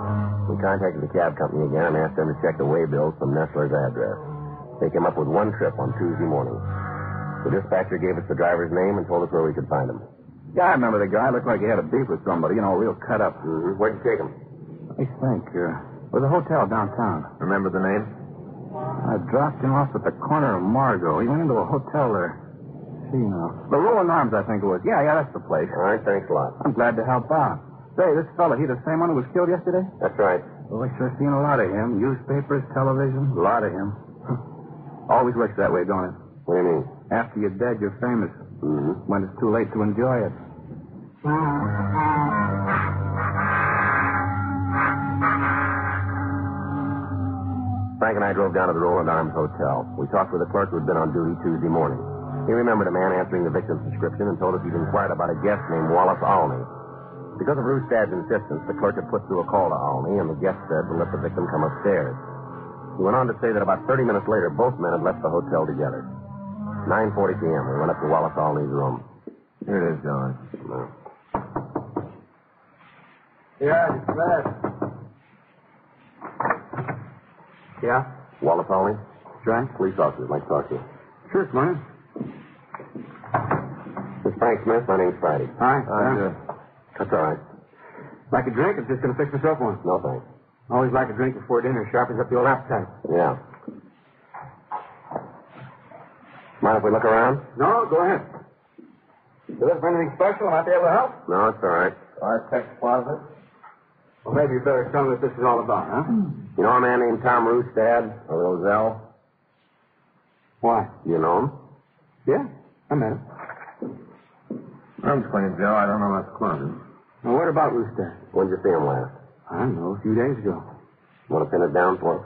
We contacted the cab company again and asked them to check the way bills from Nestler's address. They came up with one trip on Tuesday morning. The dispatcher gave us the driver's name and told us where we could find him. Yeah, I remember the guy. Looked like he had a beef with somebody, real cut up. Mm-hmm. Where'd you take him? I think, with a hotel downtown. Remember the name? I dropped him off at the corner of Margot. He went into a hotel there. See, the Rolling Arms, I think it was. Yeah, that's the place. All right, thanks a lot. I'm glad to help out. Say, this fella, he the same one who was killed yesterday? That's right. Oh, I sure seen a lot of him. Newspapers, television, a lot of him. Always works that way, don't it? What do you mean? After you're dead, you're famous. Mm-hmm. When it's too late to enjoy it. Frank and I drove down to the Roland Arms Hotel. We talked with a clerk who had been on duty Tuesday morning. He remembered a man answering the victim's description and told us he'd inquired about a guest named Wallace Alney. Because of Rustad's insistence, the clerk had put through a call to Alney, and the guest said to let the victim come upstairs. He went on to say that about 30 minutes later, both men had left the hotel together. 9:40 p.m., we went up to Wallace Alney's room. Here it is, John. No. Yeah, it's bad. Yeah? Wallace Alney? That's right. Police officers. I'd like to talk to you. Sure, Smart. This is Frank Smith. My name's Friday. Hi. That's all right. Like a drink? I'm just going to fix myself one. No, thanks. Always like a drink before dinner. Sharpens up the old appetite. Yeah. Mind if we look around? No, go ahead. You looking for anything special? I might be able to help? No, it's all right. Architect's closet? Well, maybe you better tell me what this is all about, huh? You know a man named Tom Rustad, or Roselle? Why? You know him? Yeah, I met him. I'm clean, Joe. I don't know about the closet. Well, what about Rooster? When did you see him last? I don't know, a few days ago. Want to pin it down for us?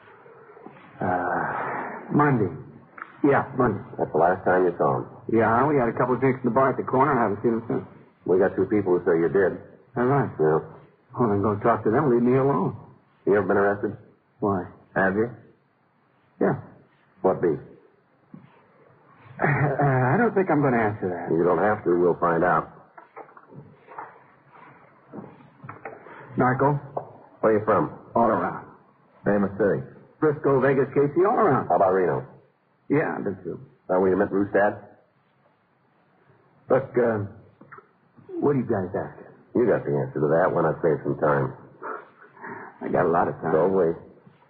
Monday. Yeah, Monday. That's the last time you saw him. Yeah, we had a couple of drinks in the bar at the corner. I haven't seen him since. We got two people who say you did. All right. Yeah. Well, then go talk to them. Leave me alone. You ever been arrested? Why? Have you? Yeah. What beef? I don't think I'm going to answer that. You don't have to. We'll find out. Narco? Where are you from? All around. Name of city. Frisco, Vegas, Casey, all around. How about Reno? Yeah, I did too. Where you met Rustad? Look, what are you guys after? You got the answer to that. Why not save some time? I got a lot of time. So have we.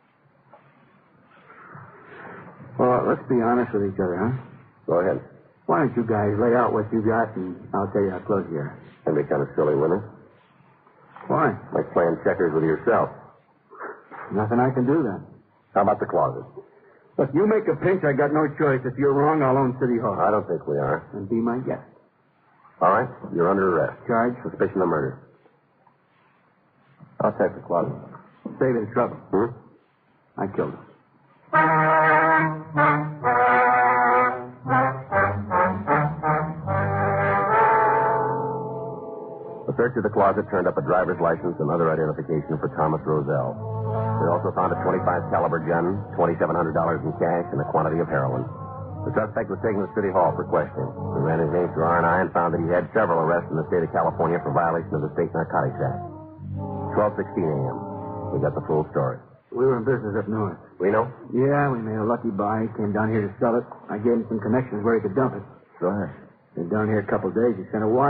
Well, let's be honest with each other, huh? Go ahead. Why don't you guys lay out what you got, and I'll tell you how close you are. That'd be kind of silly, wouldn't it? Why? Like playing checkers with yourself. Nothing I can do then. How about the closet? Look, you make a pinch, I got no choice. If you're wrong, I'll own City Hall. I don't think we are. And be my guest. All right. You're under arrest. Charge? Suspicion of murder. I'll check the closet. Save the trouble. I killed him. The search of the closet turned up a driver's license and other identification for Thomas Roselle. They also found a .25 caliber gun, $2,700 in cash, and a quantity of heroin. The suspect was taken to City Hall for questioning. We ran his name through R&I and found that he had several arrests in the state of California for violation of the State Narcotics Act. 12:16 a.m. We got the full story. We were in business up north. Reno? Yeah, we made a lucky buy. Came down here to sell it. I gave him some connections where he could dump it. Go ahead. Been down here a couple of days. He sent a wire.